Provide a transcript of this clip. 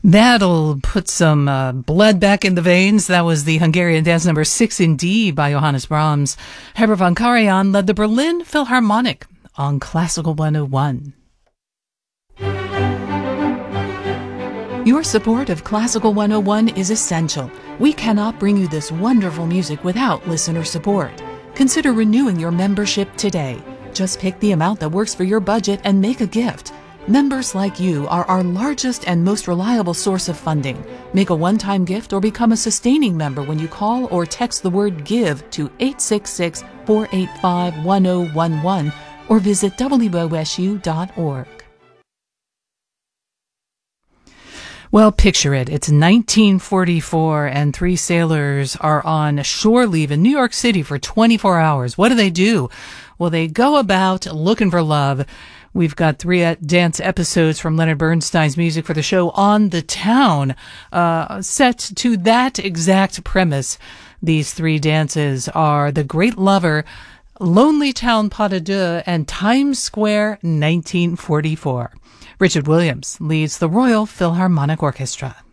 That'll put some blood back in the veins. That was the Hungarian dance number 6 in D by Johannes Brahms. Herbert von Karajan led the Berlin Philharmonic on Classical 101. Your support of Classical 101 is essential. We cannot bring you this wonderful music without listener support. Consider renewing your membership today. Just pick the amount that works for your budget and make a gift. Members like you are our largest and most reliable source of funding. Make a one-time gift or become a sustaining member when you call or text the word GIVE to 866-485-1011 or visit wosu.org. Well, picture it. It's 1944 and three sailors are on shore leave in New York City for 24 hours. What do? Well, they go about looking for love. We've got three dance episodes from Leonard Bernstein's music for the show On the Town, set to that exact premise. These three dances are The Great Lover, Lonely Town Pas de Deux, and Times Square 1944. Richard Williams leads the Royal Philharmonic Orchestra.